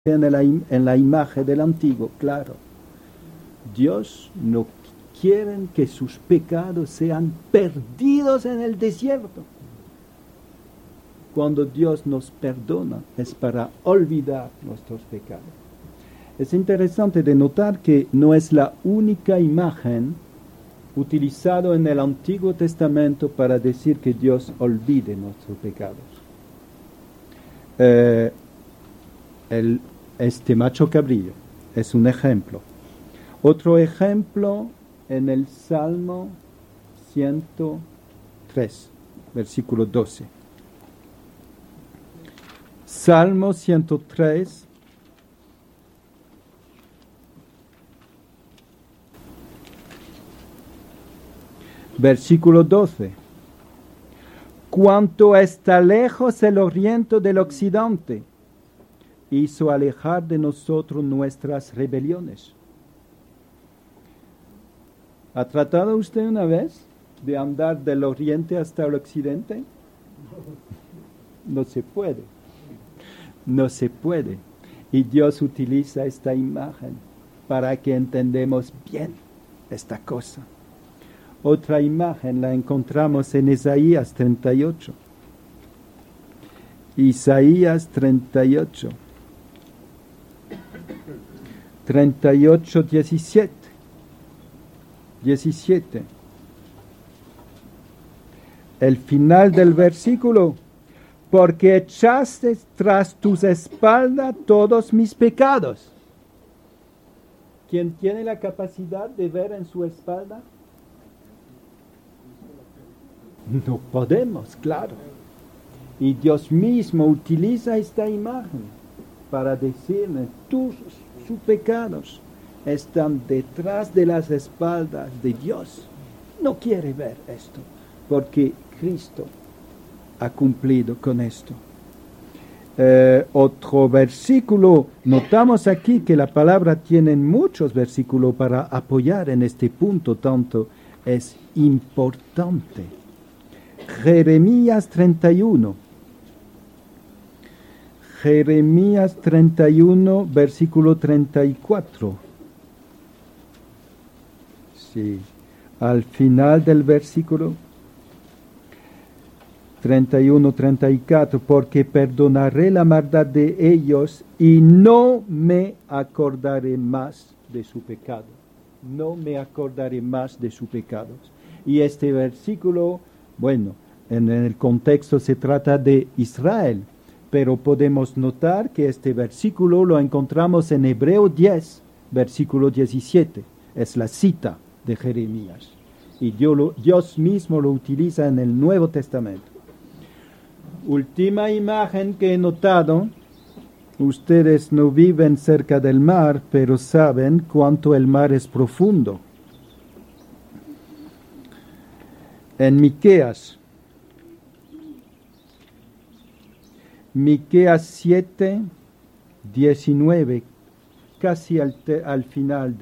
en la imagen del antiguo, claro. Dios no quiere que sus pecados sean perdidos en el desierto. Cuando Dios nos perdona es para olvidar nuestros pecados. Es interesante de notar que no es la única imagen utilizada en el Antiguo Testamento para decir que Dios olvide nuestros pecados. Este macho cabrillo es un ejemplo. Otro ejemplo en el Salmo 103, versículo 12. Salmo 103, versículo 12. Cuánto está lejos el oriente del occidente, hizo alejar de nosotros nuestras rebeliones. ¿Ha tratado usted una vez de andar del oriente hasta el occidente? No se puede. No se puede. Y Dios utiliza esta imagen para que entendamos bien esta cosa. Otra imagen la encontramos en Isaías 38. Isaías 38. 38, 17. El final del versículo. Porque echaste tras tus espaldas todos mis pecados. ¿Quién tiene la capacidad de ver en su espalda? No podemos, claro. Y Dios mismo utiliza esta imagen para decirle, sus pecados están detrás de las espaldas de Dios. No quiere ver esto, porque Cristo ha cumplido con esto. Otro versículo, notamos aquí que la palabra tiene muchos versículos para apoyar en este punto, tanto es importante. Jeremías 31. Jeremías 31, versículo 34. Sí, al final del versículo 31, 34, porque perdonaré la maldad de ellos y no me acordaré más de su pecado. No me acordaré más de sus pecados. Y este versículo, bueno, en el contexto se trata de Israel, pero podemos notar que este versículo lo encontramos en Hebreo 10, versículo 17. Es la cita de Jeremías. Y Dios mismo lo utiliza en el Nuevo Testamento. Última imagen que he notado. Ustedes no viven cerca del mar, pero saben cuánto el mar es profundo. En Miqueas 7, 19, casi al final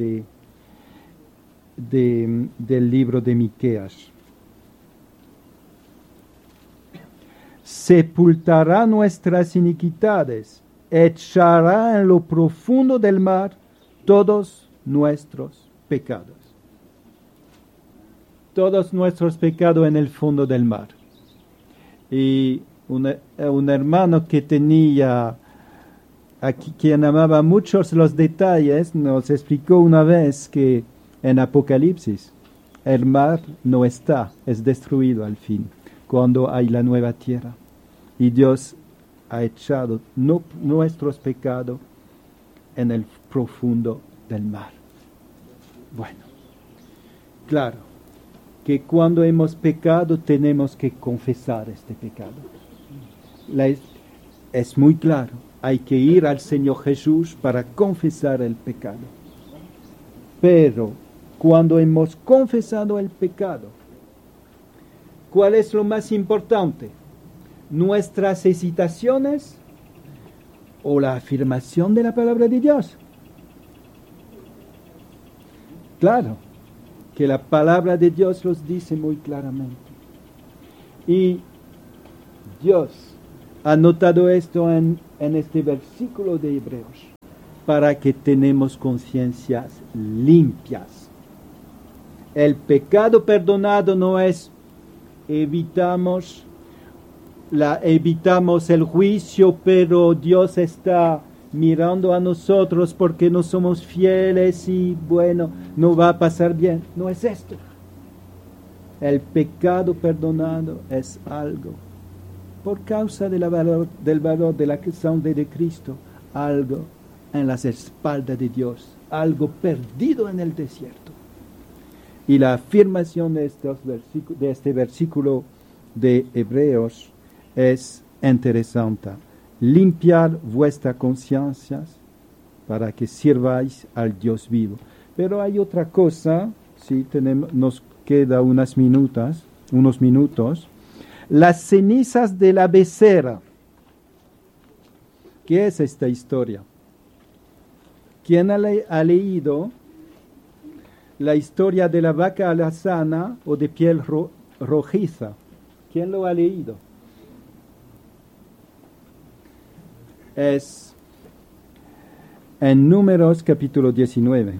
del libro de Miqueas. Sepultará nuestras iniquidades, echará en lo profundo del mar todos nuestros pecados. Todos nuestros pecados en el fondo del mar. Y un hermano que tenía, aquí, quien amaba muchos los detalles, nos explicó una vez que en Apocalipsis el mar no está, es destruido al fin, cuando hay la nueva tierra. Y Dios ha echado nuestros pecados en el profundo del mar. Bueno, claro, que cuando hemos pecado tenemos que confesar este pecado. Es muy claro, hay que ir al Señor Jesús para confesar el pecado. Pero cuando hemos confesado el pecado, ¿cuál es lo más importante? ¿Nuestras hesitaciones o la afirmación de la palabra de Dios? Claro, que la palabra de Dios los dice muy claramente. Y Dios anotado esto en este versículo de Hebreos, para que tenemos conciencias limpias. El pecado perdonado no es evitamos el juicio, pero Dios está mirando a nosotros porque no somos fieles y bueno, no va a pasar bien. No es esto. El pecado perdonado es algo, por causa del valor de la sangre de Cristo, algo en las espaldas de Dios, algo perdido en el desierto. Y la afirmación de este versículo de Hebreos es interesante. Limpiar vuestras conciencias para que sirváis al Dios vivo. Pero hay otra cosa, sí, nos queda unos minutos. Las cenizas de la becerra. ¿Qué es esta historia? ¿Quién ha leído la historia de la vaca alazana o de piel rojiza? ¿Quién lo ha leído? Es en Números capítulo 19.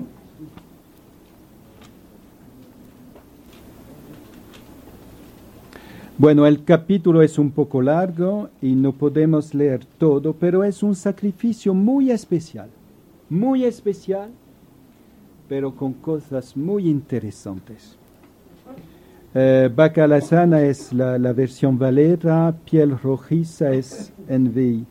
Bueno, el capítulo es un poco largo y no podemos leer todo, pero es un sacrificio muy especial, pero con cosas muy interesantes. Vaca alazana es la versión Valera, piel rojiza es NVI.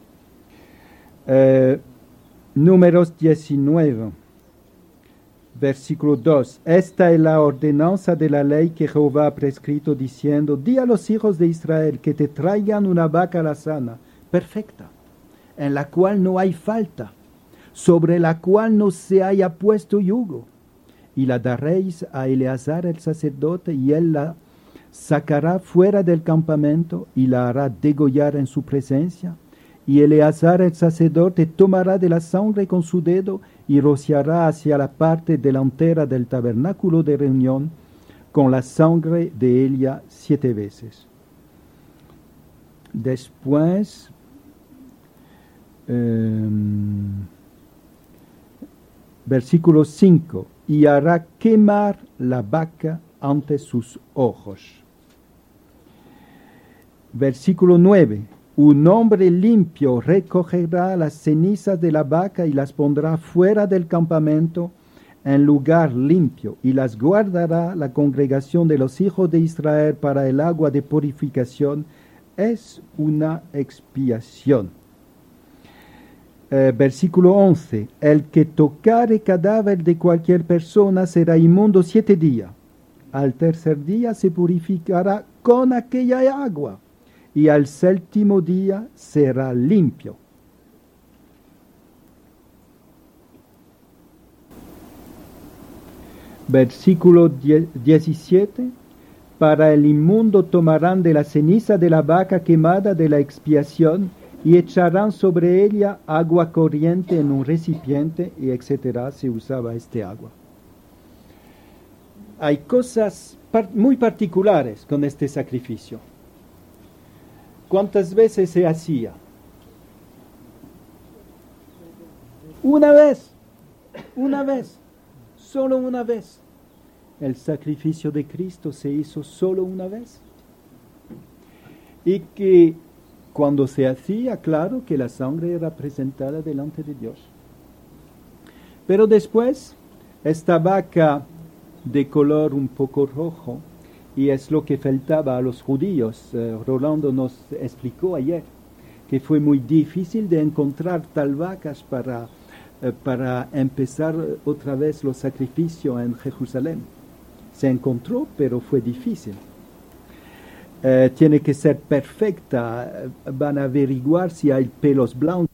Números 19, versículo 2. Esta es la ordenanza de la ley que Jehová ha prescrito, diciendo: di a los hijos de Israel que te traigan una vaca alazana, perfecta, en la cual no hay falta, sobre la cual no se haya puesto yugo. Y la daréis a Eleazar el sacerdote, y él la sacará fuera del campamento, y la hará degollar en su presencia. Y Eleazar el sacerdote tomará de la sangre con su dedo, y rociará hacia la parte delantera del tabernáculo de reunión con la sangre de ella 7 veces. Después, versículo 5, y hará quemar la vaca ante sus ojos. Versículo 9, un hombre limpio recogerá las cenizas de la vaca y las pondrá fuera del campamento en lugar limpio, y las guardará la congregación de los hijos de Israel para el agua de purificación. Es una expiación. Versículo 11, el que tocare cadáver de cualquier persona será inmundo 7 días. Al tercer día se purificará con aquella agua, y al 7º día será limpio. Versículo 17, para el inmundo tomarán de la ceniza de la vaca quemada de la expiación, y echarán sobre ella agua corriente en un recipiente, y etcétera. Se usaba este agua. Hay cosas muy particulares con este sacrificio. ¿Cuántas veces se hacía? Una vez, solo una vez. El sacrificio de Cristo se hizo solo una vez. Y que cuando se hacía, claro que la sangre era presentada delante de Dios. Pero después, esta vaca de color un poco rojo, y es lo que faltaba a los judíos. Rolando nos explicó ayer que fue muy difícil de encontrar tal vacas para empezar otra vez los sacrificios en Jerusalén. Se encontró, pero fue difícil. Tiene que ser perfecta. Van a averiguar si hay pelos blancos.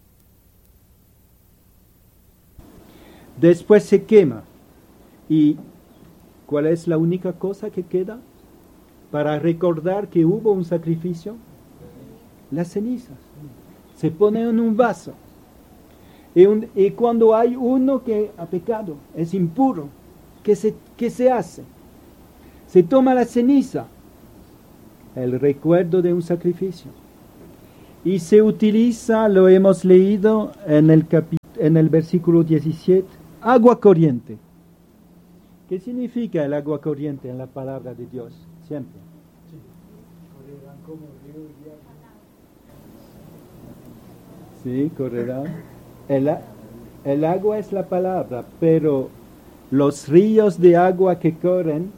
Después se quema. ¿Y cuál es la única cosa que queda para recordar que hubo un sacrificio? Las cenizas. Se pone en un vaso. Y cuando hay uno que ha pecado, es impuro, ¿qué se hace? Se toma la ceniza, el recuerdo de un sacrificio, Y se utiliza, lo hemos leído en el versículo 17, agua corriente. ¿Qué significa el agua corriente en la palabra de Dios? Siempre. Sí, correrán como ríos de agua. Sí, correrán. El agua es la palabra, pero los ríos de agua que corren,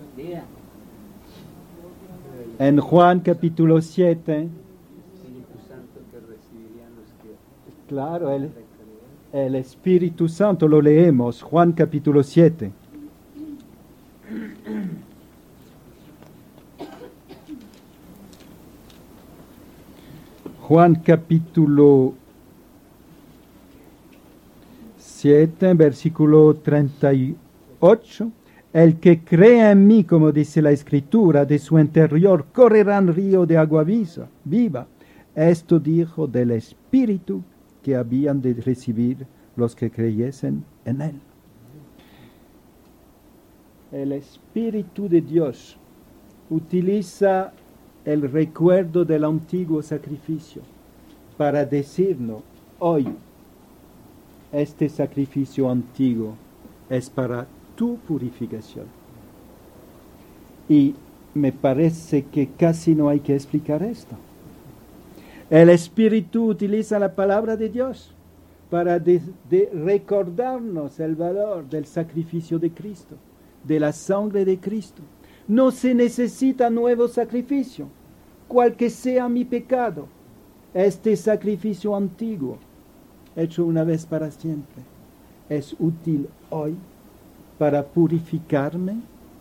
en Juan capítulo 7, claro, el Espíritu Santo lo leemos, Juan capítulo 7. Juan capítulo 7, versículo 38. El que crea en mí, como dice la Escritura, de su interior correrán río de agua viva. Esto dijo del Espíritu que habían de recibir los que creyesen en él. El Espíritu de Dios utiliza el recuerdo del antiguo sacrificio para decirnos hoy, este sacrificio antiguo es para tu purificación. Y me parece que casi no hay que explicar esto. El Espíritu utiliza la palabra de Dios para recordarnos el valor del sacrificio de Cristo, de la sangre de Cristo. No se necesita nuevo sacrificio, cual que sea mi pecado. Este sacrificio antiguo, hecho una vez para siempre, es útil hoy para purificarme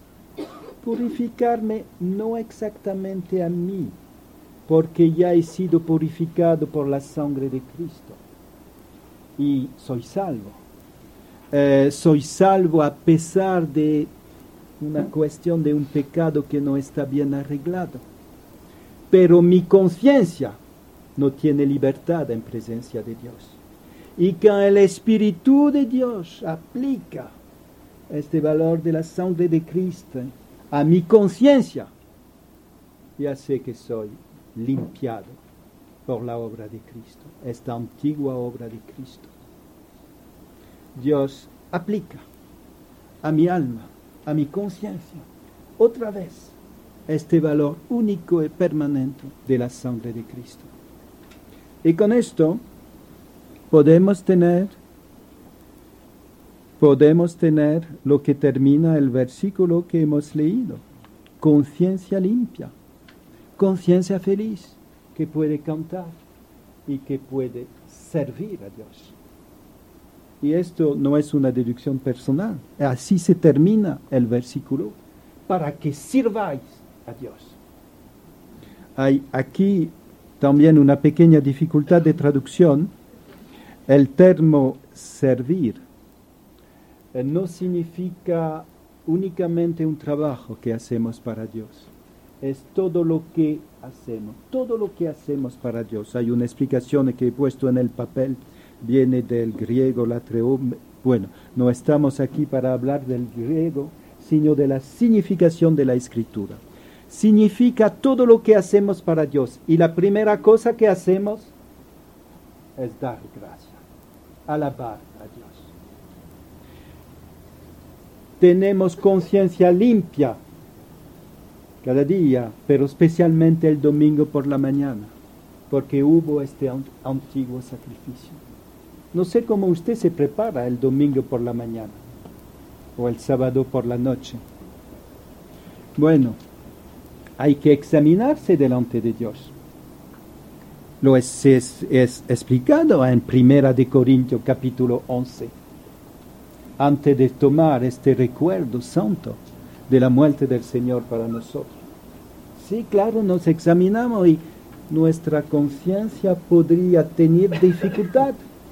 no exactamente a mí, porque ya he sido purificado por la sangre de Cristo y soy salvo. Soy salvo a pesar de una cuestión de un pecado que no está bien arreglado. Pero mi conciencia no tiene libertad en presencia de Dios. Y que el Espíritu de Dios aplica este valor de la sangre de Cristo a mi conciencia, ya sé que soy limpiado por la obra de Cristo, esta antigua obra de Cristo. Dios aplica a mi alma, a mi conciencia, otra vez, este valor único y permanente de la sangre de Cristo. Y con esto podemos tener lo que termina el versículo que hemos leído. Conciencia limpia, conciencia feliz, que puede cantar y que puede servir a Dios. Y esto no es una deducción personal. Así se termina el versículo. Para que sirváis a Dios. Hay aquí también una pequeña dificultad de traducción. El término servir no significa únicamente un trabajo que hacemos para Dios. Es todo lo que hacemos para Dios. Hay una explicación que he puesto en el papel, viene del griego latreum. Bueno, no estamos aquí para hablar del griego, sino de la significación de la Escritura. Significa todo lo que hacemos para Dios. Y la primera cosa que hacemos es dar gracias, alabar a Dios. Tenemos conciencia limpia cada día, pero especialmente el domingo por la mañana, porque hubo este antiguo sacrificio. No sé cómo usted se prepara el domingo por la mañana o el sábado por la noche. Bueno, hay que examinarse delante de Dios. Lo es explicado en 1 Corintios capítulo 11. Antes de tomar este recuerdo santo de la muerte del Señor para nosotros. Sí, claro, nos examinamos y nuestra conciencia podría tener dificultad.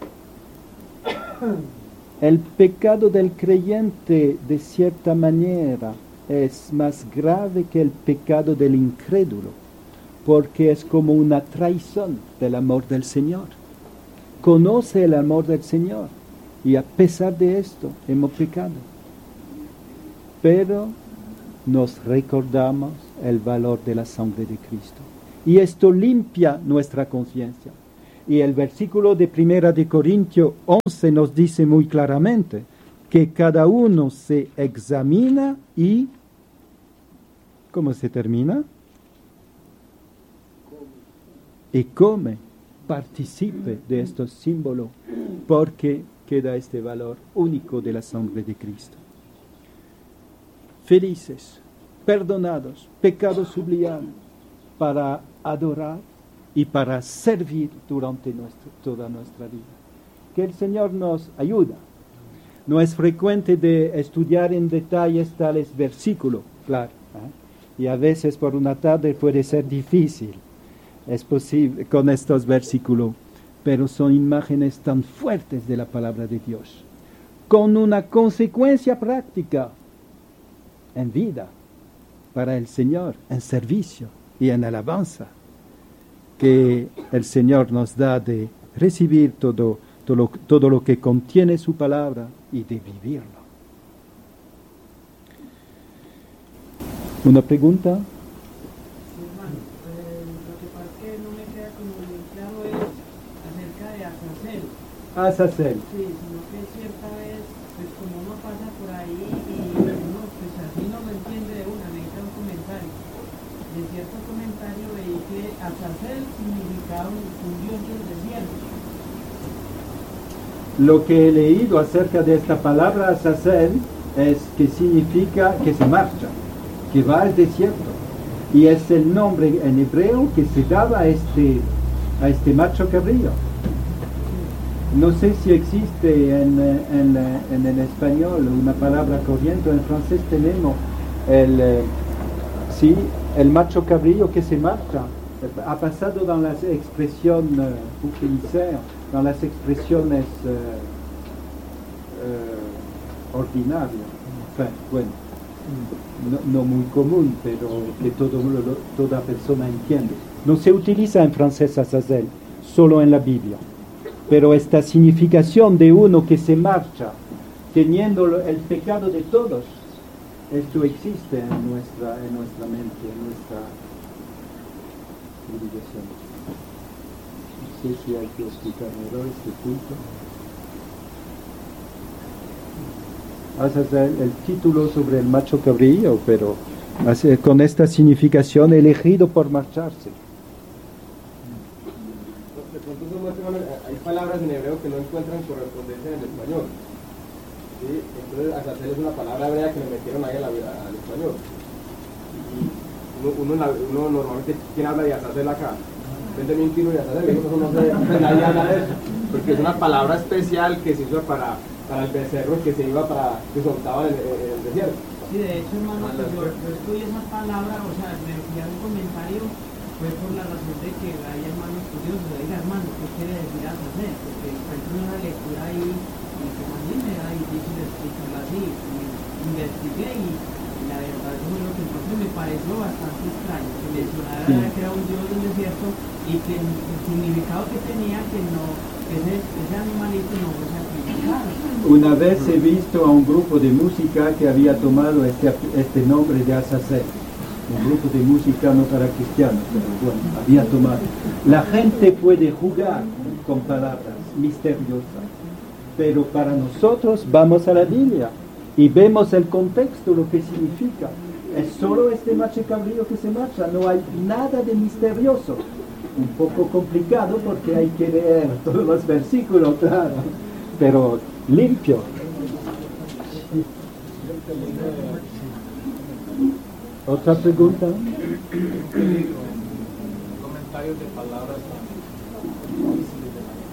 El pecado del creyente, de cierta manera, es más grave que el pecado del incrédulo, porque es como una traición del amor del Señor. Conoce el amor del Señor y a pesar de esto hemos pecado. Pero nos recordamos el valor de la sangre de Cristo y esto limpia nuestra conciencia. Y el versículo de 1 de Corintios 11 nos dice muy claramente que cada uno se examina y ¿cómo se termina? Y come, participe de estos símbolos, porque queda este valor único de la sangre de Cristo. Felices, perdonados, pecados sublimados, para adorar y para servir durante toda nuestra vida. Que el Señor nos ayuda. No es frecuente de estudiar en detalles tales versículos, claro, y a veces por una tarde puede ser difícil. Es posible con estos versículos, pero son imágenes tan fuertes de la palabra de Dios, con una consecuencia práctica en vida, para el Señor, en servicio y en alabanza, que el Señor nos da de recibir todo lo que contiene su palabra y de vivirlo. ¿Una pregunta? Azazel. Sí, sino que cierta vez, pues como uno pasa por ahí y uno pues así no lo entiende de una, necesita un comentario. De cierto comentario veí que Azazel significaba un dios del desierto. Lo que he leído acerca de esta palabra Azazel es que significa que se marcha, que va al desierto. Y es el nombre en hebreo que se daba a este macho cabrío. No sé si existe en el español una palabra corriente. En francés tenemos el macho cabrío que se marcha. Ha pasado dans las expresiones utilizadas, dans las expresiones ordinarias. Enfin, bueno, no muy común, pero que toda persona entiende. No se utiliza en francés Azazel, solo en la Biblia. Pero esta significación de uno que se marcha, teniendo el pecado de todos, esto existe en nuestra mente, en nuestra civilización. No sé si hay que explicar mejor este punto. Haces el título sobre el macho cabrío, pero con esta significación elegido por marcharse. Hay palabras en hebreo que no encuentran correspondencia en el español. ¿Sí? Entonces, Azazel es una palabra hebrea que le metieron ahí al español. Y uno normalmente, ¿quién habla de Azazel acá? Vende mi tiro de Azazel, no sé, nadie habla de eso. Porque es una palabra especial que se usa para el becerro que se iba que soltaba en el desierto. Sí, de hecho, hermano, yo estudié esa palabra, o sea, me fui a un comentario. Fue por la razón de que hay hermanos curiosos, oiga hermano, ¿qué quiere decir Azazel? Porque encuentro una lectura ahí, y como a mí me da difícil explicarlo así, investigué y la verdad eso es lo que entonces me pareció bastante extraño, que mencionara que era un dios del desierto y que el significado que tenía que ese animalito no fue sacrificado. Una vez he visto a un grupo de música que había tomado este nombre de Azazel. Un grupo de música no para cristianos, pero bueno, había tomado. La gente puede jugar con palabras misteriosas, pero para nosotros vamos a la Biblia y vemos el contexto, lo que significa. Es solo este macho cabrío que se marcha, no hay nada de misterioso. Un poco complicado porque hay que leer todos los versículos, claro, pero limpio. ¿Otra pregunta? Comentarios de palabras difíciles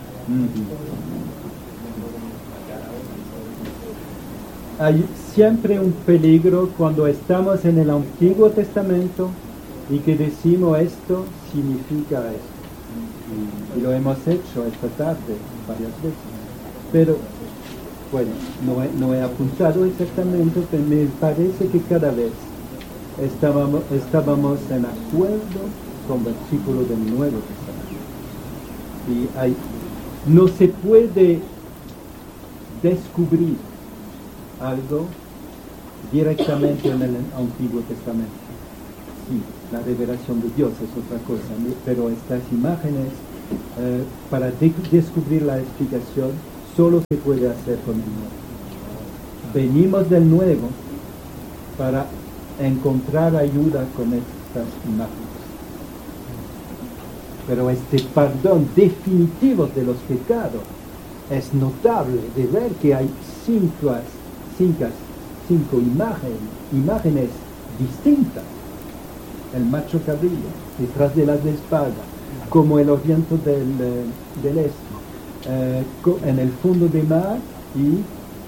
de Hay siempre un peligro cuando estamos en el Antiguo Testamento y que decimos esto significa esto. Y lo hemos hecho esta tarde varias veces. Pero, bueno, no he apuntado exactamente, pero me parece que cada vez estábamos en acuerdo con versículos del Nuevo Testamento. Y no se puede descubrir algo directamente en el Antiguo Testamento. sí, la revelación de Dios es otra cosa, pero estas imágenes, para descubrir la explicación, solo se puede hacer con el nuevo. Venimos del nuevo para encontrar ayuda con estas imágenes. Pero este perdón definitivo de los pecados es notable de ver que hay cinco imágenes distintas. El macho cabrillo, detrás de las espaldas, como el oriente del este, en el fondo del mar y...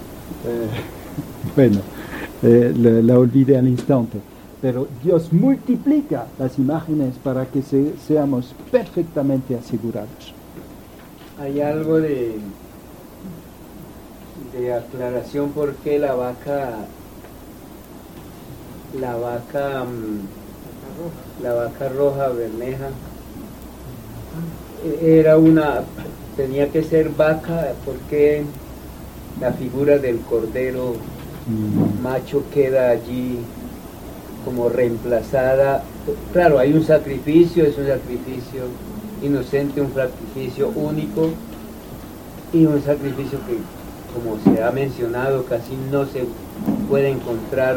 la olvidé al instante. Pero Dios multiplica las imágenes para que seamos perfectamente asegurados. Hay algo de aclaración por qué la vaca roja bermeja tenía que ser vaca, porque la figura del cordero macho queda allí como reemplazada. Claro, hay un sacrificio, es un sacrificio inocente, un sacrificio único, y un sacrificio que, como se ha mencionado, casi no se puede encontrar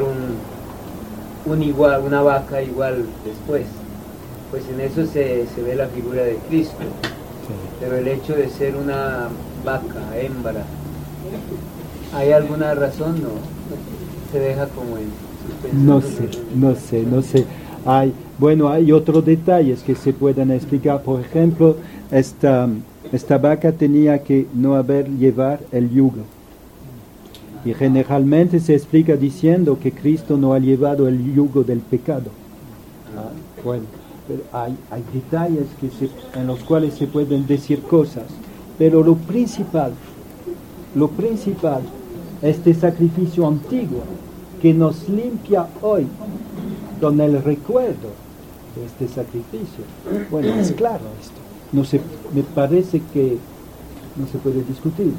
una vaca igual después. Pues en eso se ve la figura de Cristo. Pero el hecho de ser una vaca, hembra, ¿hay alguna razón? No, se deja como en suspensión. No sé. Hay otros detalles que se pueden explicar. Por ejemplo, esta vaca tenía que no llevar el yugo. Y generalmente se explica diciendo que Cristo no ha llevado el yugo del pecado. Bueno, pero hay detalles en los cuales se pueden decir cosas. Pero lo principal, este sacrificio antiguo que nos limpia hoy con el recuerdo de este sacrificio. Bueno, es claro esto. Me parece que no se puede discutir.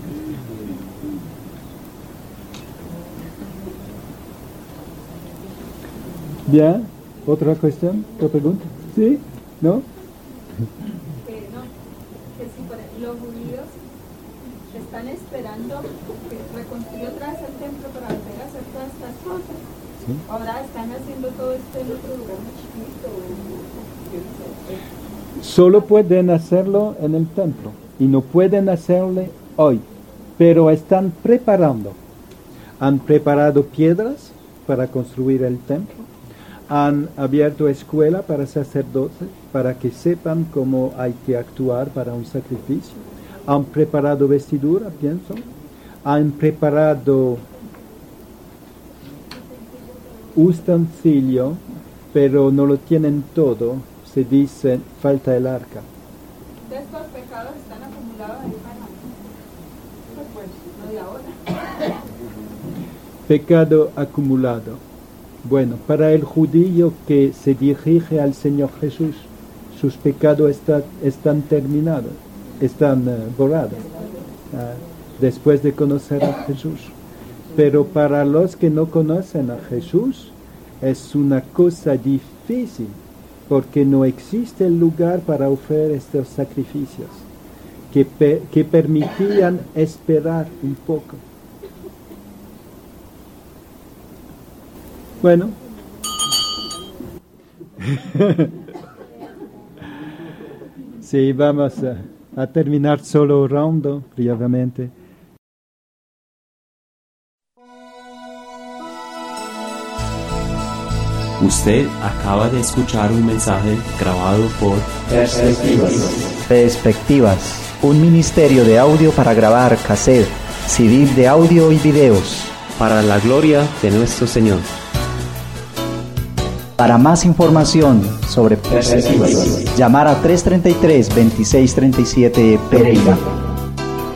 Bien, ¿otra cuestión? ¿Otra pregunta? ¿Sí? ¿No? No, que si los judíos están esperando que reconstruya otra vez el templo para volver a hacer todas estas cosas. ¿Sí? Ahora están haciendo todo esto en otro lugar muy chiquito. Solo pueden hacerlo en el templo y no pueden hacerlo hoy, pero están preparando. Han preparado piedras para construir el templo, han abierto escuela para sacerdotes para que sepan cómo hay que actuar para un sacrificio, han preparado vestidura, pienso, han preparado utensilio, pero no lo tienen todo. Se dice, falta el arca. Estos pecados están acumulados ahí para no de ahora. Pecado acumulado. Bueno, para el judío que se dirige al Señor Jesús, sus pecados están terminados, están borrados, después de conocer a Jesús. Pero para los que no conocen a Jesús, es una cosa difícil, porque no existe el lugar para ofrecer estos sacrificios que permitían esperar un poco. Bueno. Sí, vamos a terminar solo orando brevemente. Usted acaba de escuchar un mensaje grabado por Perspectivas, un ministerio de audio para grabar cassette, CD de audio y videos. Para la gloria de nuestro Señor. Para más información sobre Perspectivas, llamar a 333-2637 Pereira.